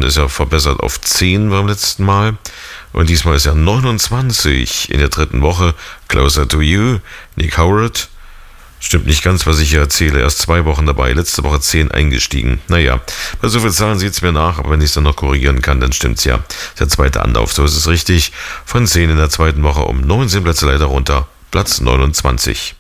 ist ja verbessert auf 10 beim letzten Mal. Und diesmal ist er 29 in der 3. Woche. Closer to You, Nick Howard. Stimmt nicht ganz, was ich hier erzähle. Erst 2 Wochen dabei, letzte Woche 10 eingestiegen. Naja, bei so vielen Zahlen sieht es mir nach, aber wenn ich es dann noch korrigieren kann, dann stimmt's ja. Der zweite Anlauf, so ist es richtig. Von 10 in der 2. Woche um 19 Plätze leider runter. Platz 29.